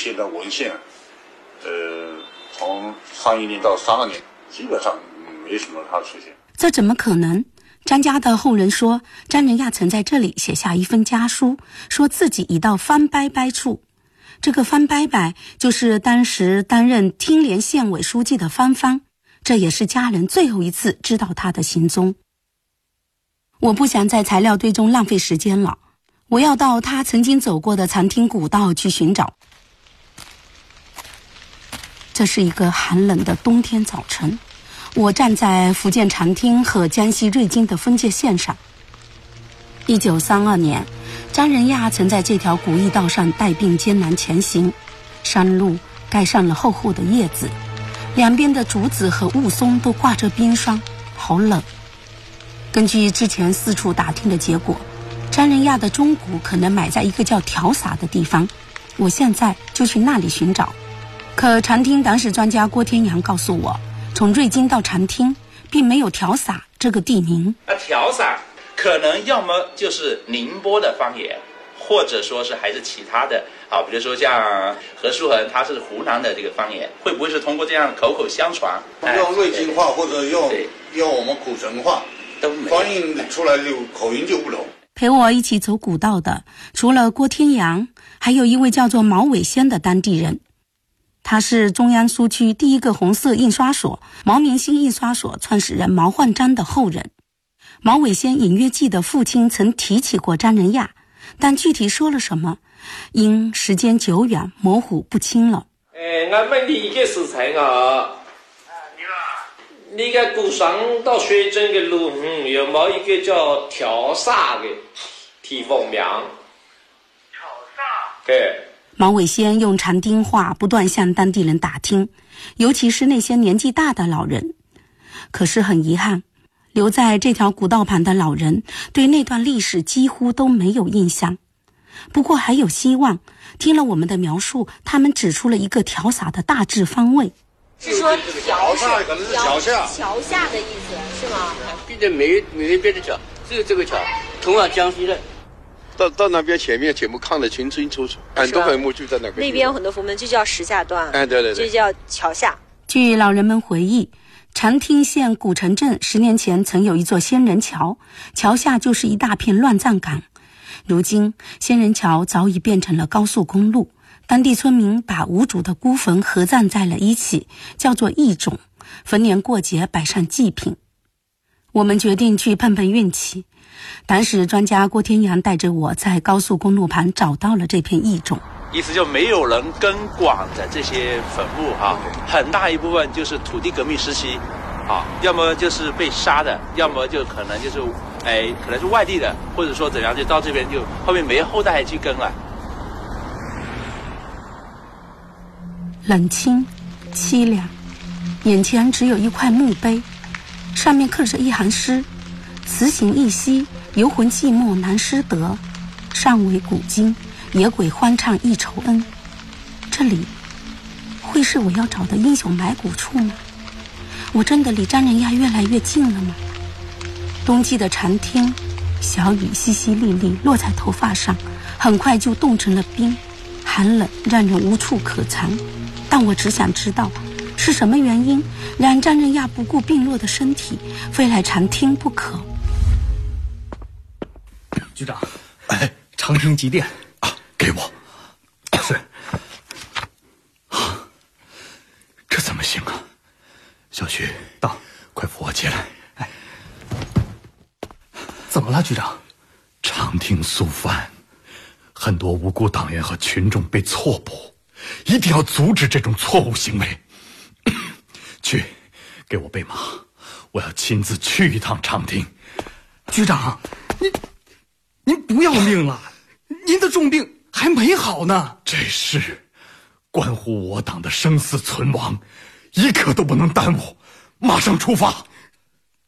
些的文献，从31年到32年，基本上没什么他出现。 这怎么可能？詹家的后人说，詹仁亚曾在这里写下一封家书，说自己已到番伯伯处。这个番伯伯就是当时担任听连县委书记的番番，这也是家人最后一次知道他的行踪。我不想在材料堆中浪费时间了，我要到他曾经走过的长汀古道去寻找。这是一个寒冷的冬天早晨，我站在福建长汀和江西瑞金的分界线上。1932年，张仁亚曾在这条古驿道上带病艰难前行，山路盖上了厚厚的叶子，两边的竹子和雾凇都挂着冰霜，好冷。根据之前四处打听的结果，张仁亚的钟骨可能埋在一个叫调撒的地方，我现在就去那里寻找。可长汀党史专家郭天阳告诉我，从瑞金到长汀并没有调撒这个地名。 调撒可能要么就是宁波的方言，或者说是还是其他的比如说像何书恒他是湖南的这个方言，会不会是通过这样口口相传， 用瑞金话或者用我们古城话翻译出来，就口音就不同。 陪我一起走古道的除了郭天阳，还有一位叫做毛伟先的当地人。他是中央苏区第一个红色印刷所毛明星印刷所创始人毛焕章的后人。毛伟先隐约记得父亲曾提起过张仁亚，但具体说了什么，因时间久远模糊不清了。 我问你一个事情你个古上到水镇的路有冇一个叫调撒的地方名？ 调撒？ 对。 毛伟先用长汀话不断向当地人打听，尤其是那些年纪大的老人。可是很遗憾，留在这条古道旁的老人对那段历史几乎都没有印象。不过还有希望，听了我们的描述，他们指出了一个调撒的大致方位。 是说调撒可能是桥下， 桥下的意思是吗？ 并且没别的桥，只有这个桥，通往江西的。 到那边前面全部看得清清楚楚，很多坟墓就在那边。 那边有很多坟墓，就叫石下段。 对， 就叫桥下。 据老人们回忆，长汀县古城镇10年前曾有一座仙人桥，桥下就是一大片乱葬岗。如今仙人桥早已变成了高速公路，当地村民把无主的孤坟合葬在了一起，叫做义冢，逢年过节摆上祭品。我们决定去碰碰运气。党史专家郭天阳带着我在高速公路旁找到了这片义冢， 意思就没有人更管的这些坟墓很大一部分就是土地革命时期要么就是被杀的，要么就可能就是可能是外地的，或者说怎样就到这边就后面没后代去更了。 冷清凄凉，眼前只有一块墓碑，上面刻着一行诗：辞行一夕，游魂寂寞难失得，上为古今，野鬼欢唱一仇恩。这里会是我要找的英雄埋骨处吗？我真的离张仁亚越来越近了吗？冬季的长汀，小雨淅淅沥沥落在头发上，很快就冻成了冰，寒冷让人无处可藏。但我只想知道，是什么原因让张仁亚不顾病弱的身体，非来长汀不可？ 局长，长汀急电给我。 是。 这怎么行啊？小徐， 到， 快扶我起来。 怎么了，局长？ 长汀肃反，很多无辜党员和群众被错捕，一定要阻止这种错误行为。去，给我备马，我要亲自去一趟长汀。 局长，您不要命了，您的重病还没好呢。 这事关乎我党的生死存亡，一刻都不能耽误，马上出发。